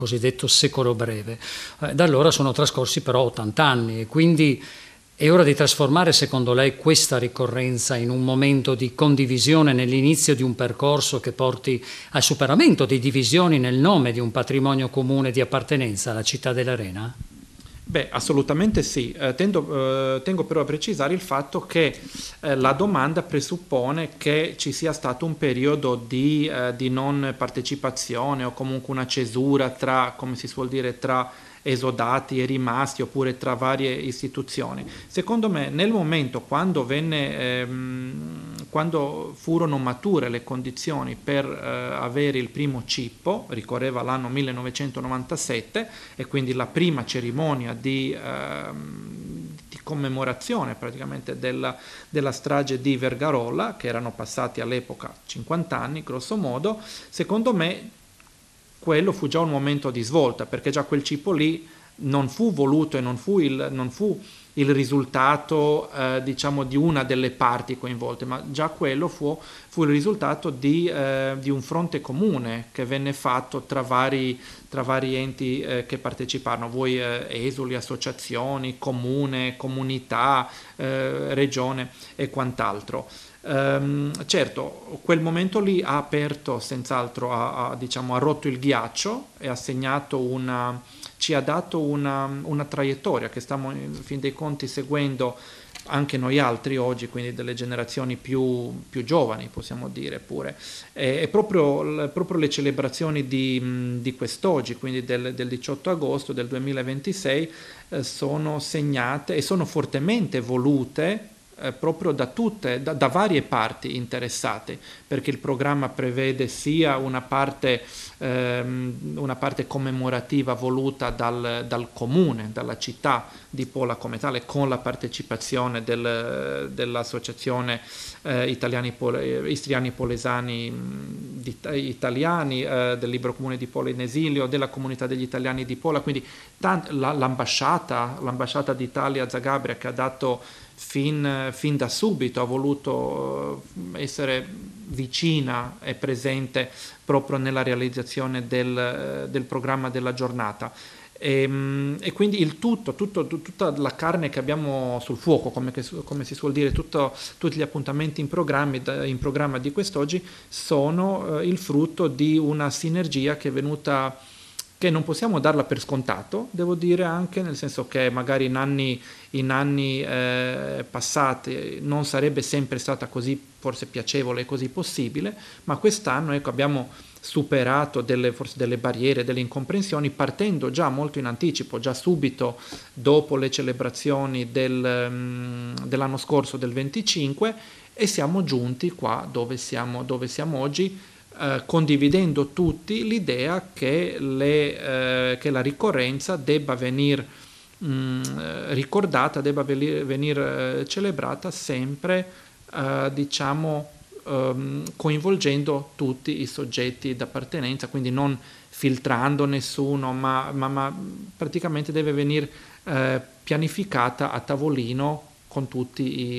cosiddetto secolo breve. Da allora sono trascorsi però 80 anni e quindi è ora di trasformare, secondo lei, questa ricorrenza in un momento di condivisione nell'inizio di un percorso che porti al superamento di divisioni nel nome di un patrimonio comune di appartenenza alla città dell'Arena? Beh, assolutamente sì. Tengo però a precisare il fatto che la domanda presuppone che ci sia stato un periodo di non partecipazione o comunque una cesura tra, come si suol dire, tra esodati e rimasti, oppure tra varie istituzioni. Secondo me, nel momento quando furono mature le condizioni per avere il primo cippo, ricorreva l'anno 1997, e quindi la prima cerimonia di commemorazione praticamente della strage di Vergarolla, che erano passati all'epoca 50 anni grosso modo, secondo me quello fu già un momento di svolta, perché già quel cippo lì non fu voluto e non fu il risultato diciamo di una delle parti coinvolte, ma già quello fu il risultato di un fronte comune che venne fatto tra vari enti che parteciparono, voi esuli, associazioni, comune, comunità, regione e quant'altro. Certo, quel momento lì ha aperto senz'altro, diciamo, ha rotto il ghiaccio e ha segnato ci ha dato una traiettoria che stiamo in fin dei conti seguendo anche noi altri oggi, quindi delle generazioni più giovani, possiamo dire pure. E proprio le celebrazioni di quest'oggi, quindi del 18 agosto del 2026, sono segnate e sono fortemente volute proprio da varie parti interessate, perché il programma prevede sia una parte commemorativa voluta dal comune, dalla città di Pola come tale, con la partecipazione dell'associazione Istriani Polesani italiani, del Libro Comune di Pola in esilio, della comunità degli italiani di Pola, quindi l'ambasciata d'Italia a Zagabria, che ha dato fin da subito, ha voluto essere vicina e presente proprio nella realizzazione del programma della giornata. E quindi tutta la carne che abbiamo sul fuoco, come si suol dire, tutti gli appuntamenti in programma di quest'oggi sono il frutto di una sinergia che è venuta, che non possiamo darla per scontato, devo dire, anche nel senso che magari in anni passati non sarebbe sempre stata così forse piacevole e così possibile, ma quest'anno abbiamo superato forse delle barriere, delle incomprensioni, partendo già molto in anticipo, già subito dopo le celebrazioni dell'anno scorso, del 25, e siamo giunti qua dove siamo oggi, condividendo tutti l'idea che la ricorrenza debba venire ricordata, debba venire celebrata sempre, diciamo, coinvolgendo tutti i soggetti d'appartenenza, quindi non filtrando nessuno, ma praticamente deve venire pianificata a tavolino con tutti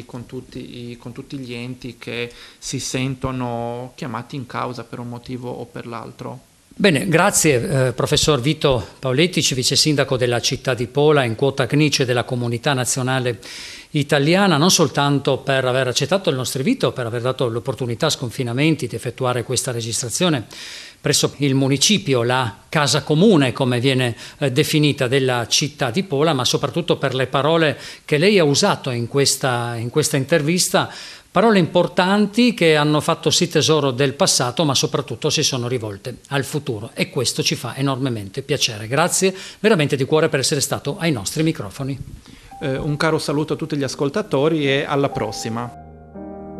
gli enti che si sentono chiamati in causa per un motivo o per l'altro. Bene, grazie professor Vito Paolettici, vice sindaco della città di Pola, in quota CNICE della Comunità Nazionale Italiana, non soltanto per aver accettato il nostro invito, per aver dato l'opportunità a Sconfinamenti di effettuare questa registrazione presso il municipio, la casa comune come viene definita della città di Pola, ma soprattutto per le parole che lei ha usato in questa intervista, parole importanti che hanno fatto sì tesoro del passato, ma soprattutto si sono rivolte al futuro, e questo ci fa enormemente piacere. Grazie veramente di cuore per essere stato ai nostri microfoni. Un caro saluto a tutti gli ascoltatori e alla prossima.